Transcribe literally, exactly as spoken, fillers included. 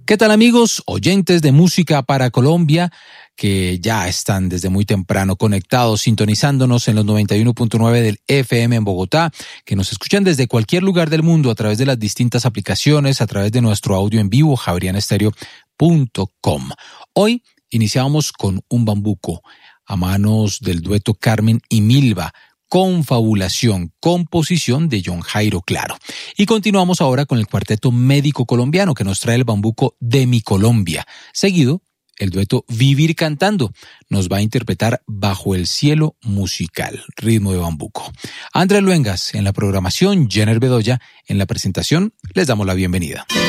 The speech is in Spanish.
¿Qué tal, amigos, oyentes de Música para Colombia, que ya están desde muy temprano conectados, sintonizándonos en los noventa y uno punto nueve del F M en Bogotá, que nos escuchan desde cualquier lugar del mundo a través de las distintas aplicaciones, a través de nuestro audio en vivo, javeriana estéreo punto com. Hoy iniciamos con un bambuco a manos del dueto Carmen y Milva, Confabulación, composición de John Jairo Claro. Y continuamos ahora con el cuarteto médico colombiano que nos trae el bambuco de mi Colombia. Seguido, el dueto Vivir Cantando nos va a interpretar Bajo el Cielo Musical, ritmo de bambuco. Andrés Luengas en la programación, Jenner Bedoya en la presentación, les damos la bienvenida.